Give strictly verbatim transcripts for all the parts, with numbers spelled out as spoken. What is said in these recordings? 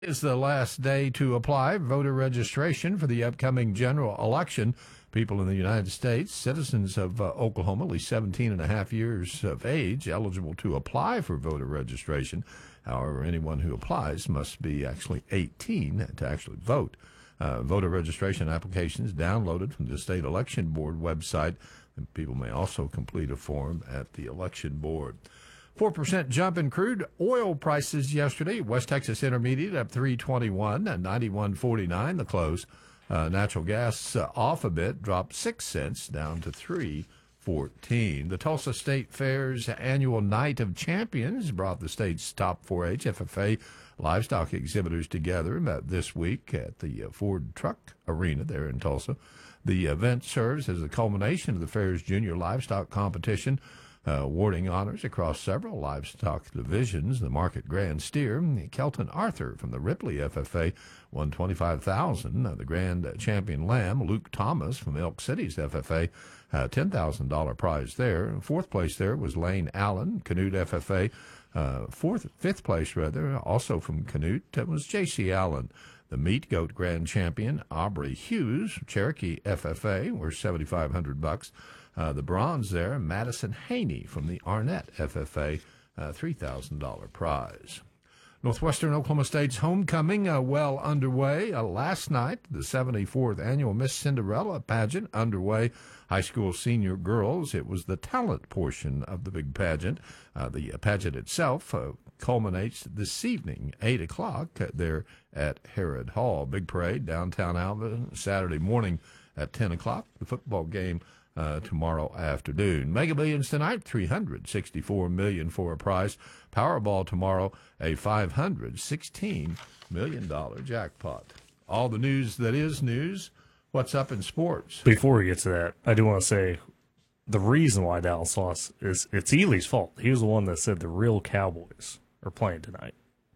Is the last day to apply voter registration for the upcoming general election. People in the United States, citizens of uh, Oklahoma, at least seventeen and a half years of age, eligible to apply for voter registration. However, anyone who applies must be actually eighteen to actually vote. Uh, voter registration applications downloaded from the state election board website, and people may also complete a form at the election board. four percent jump in crude oil prices yesterday. West Texas Intermediate up three twenty-one and ninety-one forty-nine the close. Uh, natural gas uh, off a bit, dropped six cents down to three fourteen. The Tulsa State Fair's annual Night of Champions brought the state's top four H F F A livestock exhibitors together uh, this week at the uh, Ford Truck Arena there in Tulsa. The event serves as a culmination of the fair's junior livestock competition, Uh, awarding honors across several livestock divisions. The Market Grand Steer, Kelton Arthur from the Ripley F F A, won twenty-five thousand dollars. Uh, the Grand Champion Lamb, Luke Thomas from Elk City's F F A, uh, ten thousand dollars prize there. Fourth place there was Lane Allen, Canute F F A. Uh, fourth, fifth place rather, also from Canute, that was J C Allen. The Meat Goat Grand Champion, Aubrey Hughes, Cherokee F F A, were seventy-five hundred bucks. Uh, the bronze there, Madison Haney from the Arnett F F A, uh, three thousand dollars prize. Northwestern Oklahoma State's homecoming uh, well underway. Uh, last night, the seventy-fourth annual Miss Cinderella pageant underway. High school senior girls, it was the talent portion of the big pageant. Uh, the pageant itself uh, culminates this evening, eight o'clock, uh, there at Herod Hall. Big parade downtown Alva, Saturday morning at ten o'clock. The football game Uh, tomorrow afternoon. Mega Millions tonight, three hundred sixty-four million dollars for a prize. Powerball tomorrow, a five hundred sixteen million dollars jackpot. All the news that is news. What's up in sports? Before we get to that, I do want to say the reason why Dallas lost is it's Ely's fault. He was the one that said the real Cowboys are playing tonight.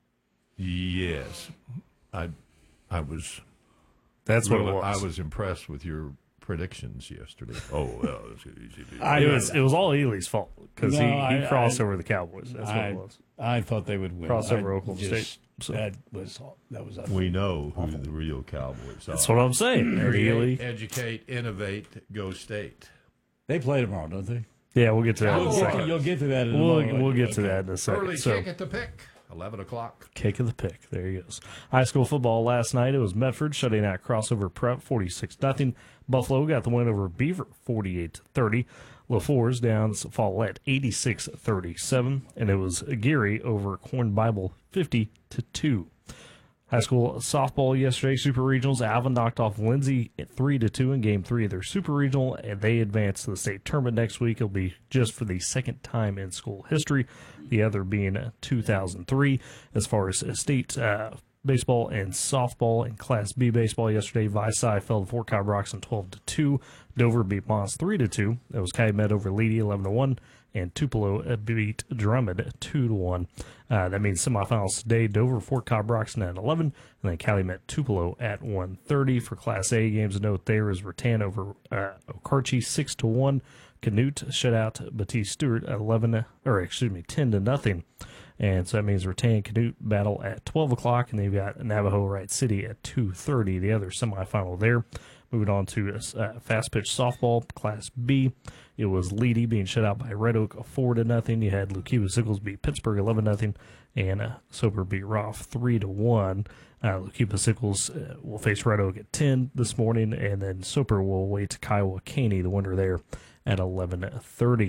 Yes. I I was That's really, what it was. I was impressed with your predictions yesterday. Oh, well, it was easy to do. I, it was it was all Ely's fault because No, he, I- he crossed I- over the Cowboys. That's what I, it was. I thought they would win. Crossover I Oklahoma just- State, so. That was that was. We know who the real Cowboys are. That's what I'm saying. Ed Ely. Create, educate, innovate, go state. They play tomorrow, don't they? Yeah, we'll get to that in You'll a get, to, second. you'll get to that in a We'll, moment. we'll get to Okay. that in a second. Early So, kick at the pick, eleven o'clock. kick of the pick. There he goes. High school football last night. It was Medford shutting out Crossover Prep forty-six nothing. Buffalo got the win over Beaver forty-eight to thirty. LaFour's Downs fall at eighty-six thirty-seven. And it was Geary over Corn Bible fifty to two. High school softball yesterday, Super Regionals. Alvin knocked off Lindsay at three to two in Game Three of their Super Regional, and they advance to the state tournament next week. It'll be just for the second time in school history, the other being two thousand three. As far as state uh, baseball and softball and Class B baseball yesterday, Visai fell to Fort Cobb Roxon twelve to two. Dover beat Moss three to two. That was Calumet over Leedy eleven to one. And Tupelo beat Drummond two to one. Uh, that means semifinals today, Dover, Fort Cobb Roxon at eleven, and then Calumet Tupelo at one thirty. For Class A games, a note there is Rattan over uh, Okarche six to one. Canute shut out Batiste Stewart at eleven, or excuse me, ten to nothing. And so that means Rattan and Canute battle at twelve o'clock, and they've got Navajo Wright City at two thirty, the other semifinal there. Moving on to uh, fast pitch softball, Class B. It was Leedy being shut out by Red Oak four to nothing. You had Lukiba Sickles beat Pittsburgh eleven nothing, and uh, Soper beat Roth three to one. Uh, Lukiba Sickles uh, will face Red Oak at ten this morning, and then Soper will wait Kiowa Caney, the winner there, at eleven thirty.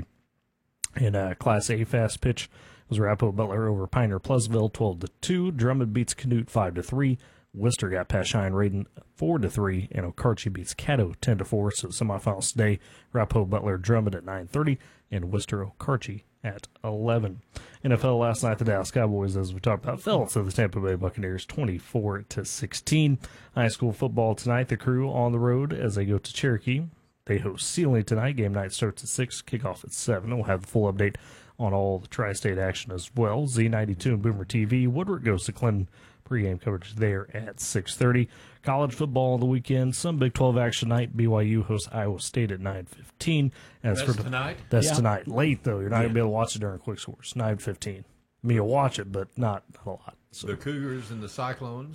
In uh, Class A fast pitch, it was Arapahoe Butler over Pioneer Pleasantville twelve to two. Drummond beats Canute five to three. Worcester got past Cheyenne Raiden four to three, and Okarche beats Caddo ten to four. So semifinals today, Arapahoe Butler Drummond at nine thirty, and Worcester Okarche at eleven. N F L last night, the Dallas Cowboys, as we talked about, fell to the Tampa Bay Buccaneers twenty-four to sixteen. High school football tonight, the Crew on the road as they go to Cherokee. They host Sealing tonight. Game night starts at six, kickoff at seven. We'll have the full update on all the tri-state action as well. Z ninety-two and Boomer T V. Woodward goes to Clinton. Pregame coverage there at six thirty. College football on the weekend. Some Big twelve action night. B Y U hosts Iowa State at nine fifteen. That's for tonight? That's Yeah. tonight. Late, though. You're not going to be able to watch it during quick scores. nine fifteen. I mean, you'll watch it, but not, not a lot. The Cougars and the Cyclones.